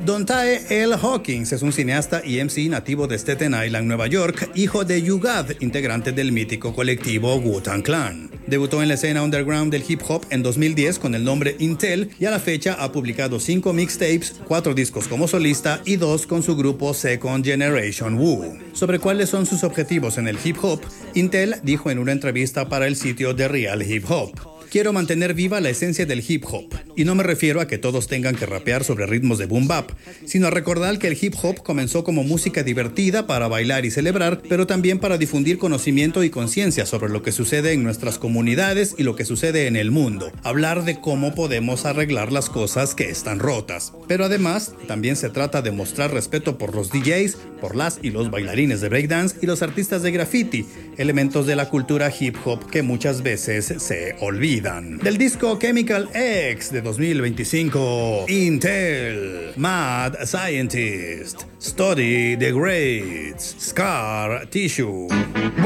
Dontae L. Hawkins es un cineasta y MC nativo de Staten Island, Nueva York, hijo de Yugad, integrante del mítico colectivo Wu-Tang Clan. Debutó en la escena underground del hip hop en 2010 con el nombre Intel y a la fecha ha publicado 5 mixtapes, 4 discos como solista y 2 con su grupo Second Generation Wu. Sobre cuáles son sus objetivos en el hip hop, Intel dijo en una entrevista para el sitio The Real Hip Hop: quiero mantener viva la esencia del hip hop, y no me refiero a que todos tengan que rapear sobre ritmos de boom bap, sino a recordar que el hip hop comenzó como música divertida para bailar y celebrar, pero también para difundir conocimiento y conciencia sobre lo que sucede en nuestras comunidades y lo que sucede en el mundo, hablar de cómo podemos arreglar las cosas que están rotas. Pero además, también se trata de mostrar respeto por los DJs, por las y los bailarines de breakdance y los artistas de graffiti, elementos de la cultura hip hop que muchas veces se olvidan. Del disco Chemical X de 2025, Intel, Mad Scientist, Study the Greats, Scar Tissue.